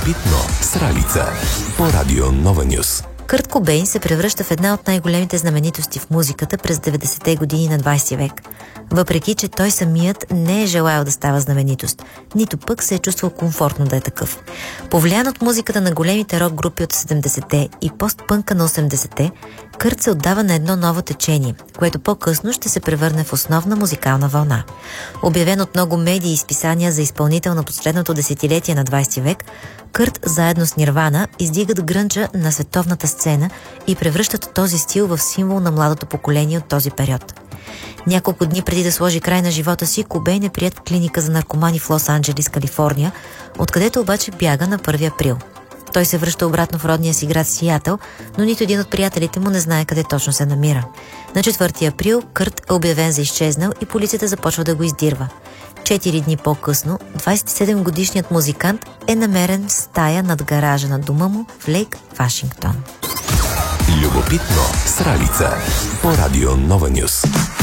Любопитно с Ралица по Радио Нова Нюс. Кърт Кобейн се превръща в една от най-големите знаменитости в музиката през 90-те години на 20 век. Въпреки че той самият не е желаял да става знаменитост, нито пък се е чувствал комфортно да е такъв. Повлиян от музиката на големите рок групи от 70-те и постпънка на 80-те, Кърт се отдава на едно ново течение, което по-късно ще се превърне в основна музикална вълна. Обявен от много медии и списания за изпълнител на последното десетилетие на 20 век, Кърт заедно с Нирвана издигат грънджа на световната сцена и превръщат този стил в символ на младото поколение от този период. Няколко дни преди да сложи край на живота си, Кобейн е приет в клиника за наркомани в Лос-Анджелис, Калифорния, откъдето обаче бяга на 1 април. Той се връща обратно в родния си град Сиатъл, но нито един от приятелите му не знае къде точно се намира. На 4 април Кърт е обявен за изчезнал и полицията започва да го издирва. 4 дни по-късно, 27-годишният музикант е намерен в стая над гаража на дома му в Лейк, Вашингтон. Любопитно с Ралица по Радио Нова Нюс.